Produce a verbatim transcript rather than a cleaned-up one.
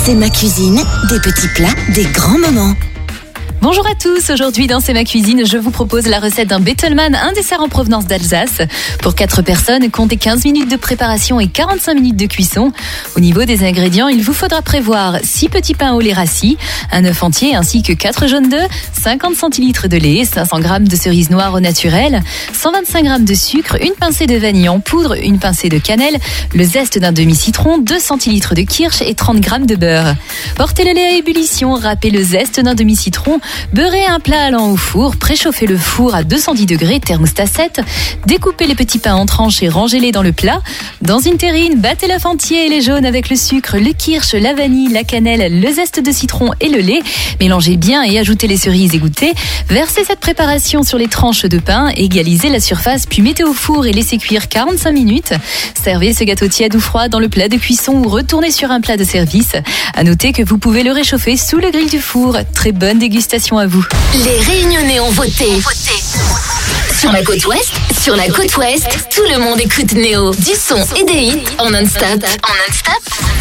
C'est ma cuisine, des petits plats, des grands moments. Bonjour à tous, aujourd'hui dans C'est ma cuisine, je vous propose la recette d'un Bettelmann, un dessert en provenance d'Alsace. Pour quatre personnes, comptez quinze minutes de préparation et quarante-cinq minutes de cuisson. Au niveau des ingrédients, il vous faudra prévoir six petits pains au lait rassis, un œuf entier ainsi que quatre jaunes d'œufs, cinquante centilitres de lait, cinq cents grammes de cerises noires au naturel, cent vingt-cinq grammes de sucre, une pincée de vanille en poudre, une pincée de cannelle, le zeste d'un demi-citron, deux centilitres de kirsch et trente grammes de beurre. Portez le lait à ébullition, râpez le zeste d'un demi-citron, beurrez un plat allant au four, préchauffez le four à deux cent dix degrés, thermostat sept, découpez les petits pains en tranches et rangez-les dans le plat. Dans une terrine, battez l'œuf entier et les jaunes avec le sucre, le kirsch, la vanille, la cannelle, le zeste de citron et le lait. Mélangez bien et ajoutez les cerises égouttées. Versez cette préparation sur les tranches de pain, égalisez la surface puis mettez au four et laissez cuire quarante-cinq minutes. Servez ce gâteau tiède ou froid dans le plat de cuisson ou retournez sur un plat de service. À noter que vous pouvez le réchauffer sous le grill du four. Très bonne dégustation à vous. Les Réunionnais ont voté. Sur la côte ouest, sur la côte ouest, tout le monde écoute Néo. Du son et des hits en non-stop. En non-stop.